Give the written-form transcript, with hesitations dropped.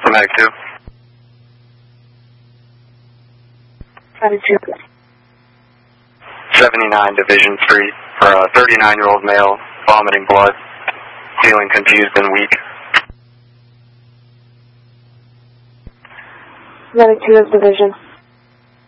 Medic 2. Medic 2. 79 Division Street for a 39-year-old male, vomiting blood, feeling confused and weak. Medic 2 is Division.